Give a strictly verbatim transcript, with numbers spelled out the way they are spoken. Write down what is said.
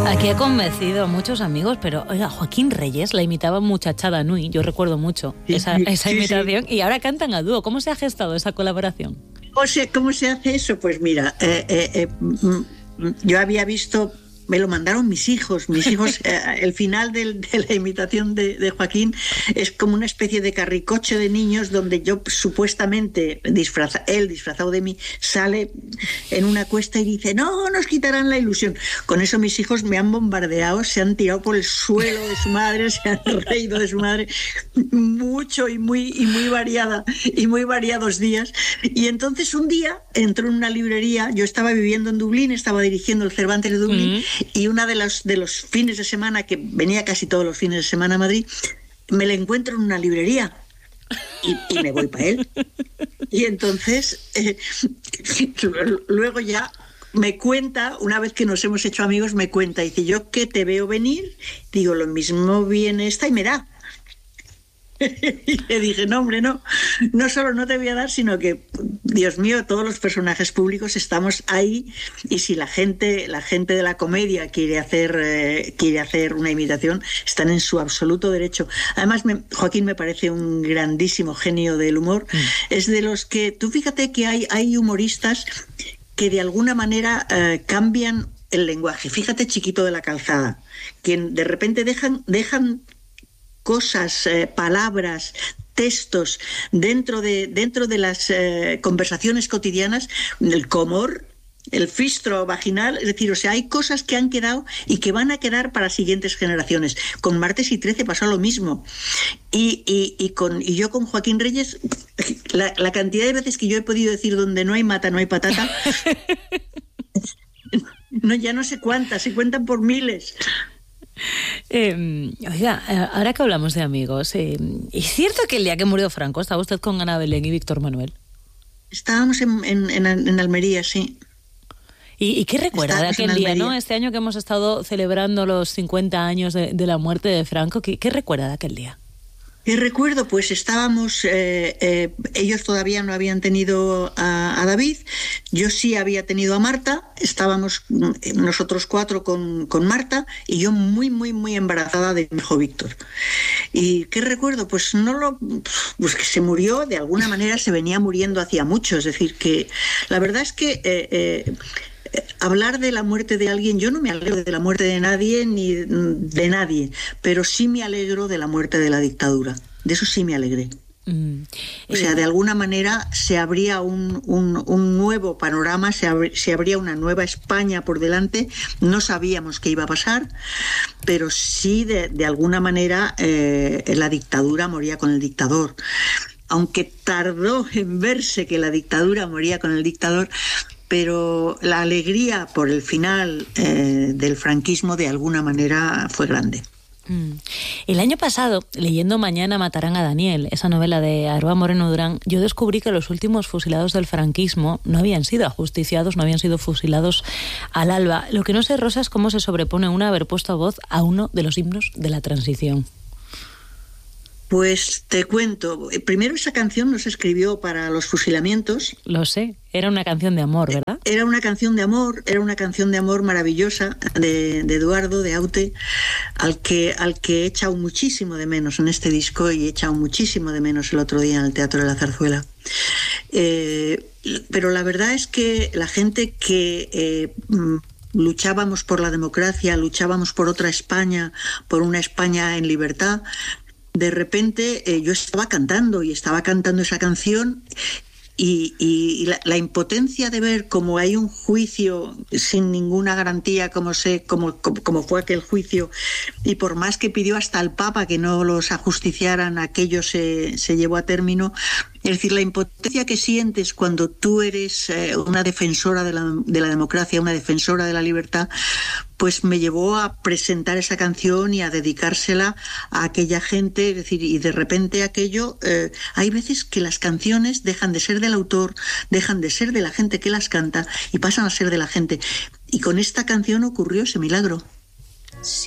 Aquí ha convencido a muchos amigos, pero oiga, Joaquín Reyes la imitaba Muchachada Nui, yo recuerdo mucho esa, esa sí, imitación, sí. Y ahora cantan a dúo. ¿Cómo se ha gestado esa colaboración? O sea, ¿cómo se hace eso? Pues mira, eh, eh, eh, yo había visto... Me lo mandaron mis hijos. Mis hijos, eh, el final de, de la imitación de, de Joaquín es como una especie de carricoche de niños donde yo supuestamente, disfraza, él disfrazado de mí, sale en una cuesta y dice, no, nos quitarán la ilusión. Con eso mis hijos me han bombardeado, se han tirado por el suelo de su madre, se han reído de su madre mucho y muy, y muy variada, y muy variados días. Y entonces un día entró en una librería, yo estaba viviendo en Dublín, estaba dirigiendo el Cervantes de Dublín, mm. Y uno de los, de los fines de semana, que venía casi todos los fines de semana a Madrid, me lo encuentro en una librería y, y me voy para él. Y entonces, eh, luego ya me cuenta, una vez que nos hemos hecho amigos, me cuenta, dice, yo que te veo venir, digo, lo mismo viene esta y me da. Y le dije, no, hombre, no, no solo no te voy a dar, sino que, Dios mío, todos los personajes públicos estamos ahí y si la gente, la gente de la comedia quiere hacer, eh, quiere hacer una imitación, están en su absoluto derecho. Además, me, Joaquín me parece un grandísimo genio del humor. Mm. Es de los que, tú fíjate que hay, hay humoristas que de alguna manera eh, cambian el lenguaje. Fíjate Chiquito de la Calzada, que de repente dejan... dejan cosas, eh, palabras, textos dentro de, dentro de las eh, conversaciones cotidianas, el comor, el fistro vaginal, es decir, o sea, hay cosas que han quedado y que van a quedar para siguientes generaciones. Con Martes y Trece pasó lo mismo. Y, y, y, con, y yo con Joaquín Reyes, la, la cantidad de veces que yo he podido decir donde no hay mata, no hay patata, no, ya no sé cuántas, se cuentan por miles. Eh, oiga, ahora que hablamos de amigos, eh, ¿es cierto que el día que murió Franco estaba usted con Ana Belén y Víctor Manuel? Estábamos en, en, en, en Almería, sí. ¿Y, y qué recuerda Estábamos de aquel día, no? Este año que hemos estado celebrando los cincuenta años de, de la muerte de Franco, ¿qué, qué recuerda de aquel día? ¿Qué recuerdo? Pues estábamos, eh, eh, ellos todavía no habían tenido a, a David, yo sí había tenido a Marta, estábamos nosotros cuatro con, con Marta y yo muy, muy, muy embarazada de mi hijo Víctor. ¿Y qué recuerdo? Pues no lo, pues que se murió, de alguna manera se venía muriendo hacía mucho, es decir, que la verdad es que... Eh, eh, hablar de la muerte de alguien, yo no me alegro de la muerte de nadie ni de nadie, pero sí me alegro de la muerte de la dictadura. De eso sí me alegré. Mm. O sea, de alguna manera se abría un, un, un nuevo panorama, se, ab- se abría una nueva España por delante. No sabíamos qué iba a pasar, pero sí de, de alguna manera eh, la dictadura moría con el dictador. Aunque tardó en verse que la dictadura moría con el dictador, pero la alegría por el final eh, del franquismo de alguna manera fue grande. Mm. El año pasado, leyendo Mañana matarán a Daniel, esa novela de Aroa Moreno Durán, yo descubrí que los últimos fusilados del franquismo no habían sido ajusticiados, no habían sido fusilados al alba. Lo que no sé, Rosa, es cómo se sobrepone una haber puesto voz a uno de los himnos de la transición. Pues te cuento, primero esa canción no se escribió para los fusilamientos. Lo sé, era una canción de amor, ¿verdad? Era una canción de amor, era una canción de amor maravillosa de, de Eduardo, de Aute, al que, al que he echado muchísimo de menos en este disco y he echado muchísimo de menos el otro día en el Teatro de la Zarzuela. Eh, pero la verdad es que la gente que... Eh, luchábamos por la democracia, luchábamos por otra España, por una España en libertad, de repente eh, yo estaba cantando y estaba cantando esa canción y, y, y la, la impotencia de ver cómo hay un juicio sin ninguna garantía, como, sé, como, como, como fue aquel juicio, y por más que pidió hasta el Papa que no los ajusticiaran, aquello se, se llevó a término. Es decir, la impotencia que sientes cuando tú eres eh, una defensora de la, de la democracia, una defensora de la libertad, pues me llevó a presentar esa canción y a dedicársela a aquella gente. Es decir, y de repente aquello, eh, hay veces que las canciones dejan de ser del autor, dejan de ser de la gente que las canta y pasan a ser de la gente. Y con esta canción ocurrió ese milagro.